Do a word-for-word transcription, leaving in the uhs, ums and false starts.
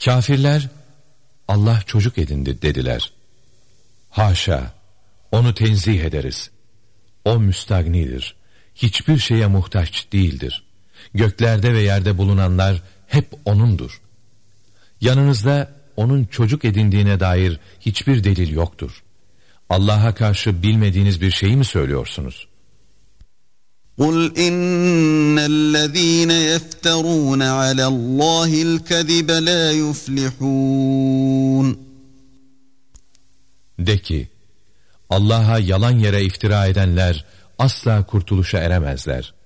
Kafirler, Allah çocuk edindi dediler. Haşa, onu tenzih ederiz. O müstagnidir, hiçbir şeye muhtaç değildir. Göklerde ve yerde bulunanlar hep O'nundur. Yanınızda O'nun çocuk edindiğine dair hiçbir delil yoktur. Allah'a karşı bilmediğiniz bir şeyi mi söylüyorsunuz? قُلْ اِنَّ الَّذ۪ينَ يَفْتَرُونَ عَلَى اللّٰهِ الْكَذِبَ لَا يُفْلِحُونَ De ki, Allah'a yalan yere iftira edenler asla kurtuluşa eremezler.